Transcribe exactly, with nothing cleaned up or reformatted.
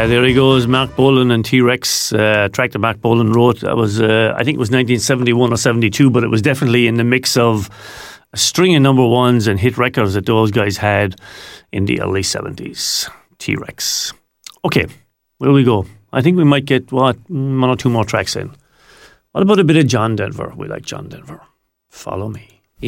Yeah, there he goes, Mark Bolan and T-Rex, uh, track that Mark Bolan wrote. That was, uh, I think it was nineteen seventy-one or seventy-two, but it was definitely in the mix of a string of number ones and hit records that those guys had in the early seventies. T-Rex. Okay, where we go? I think we might get, what, one or two more tracks in. What about a bit of John Denver? We like John Denver. Follow me.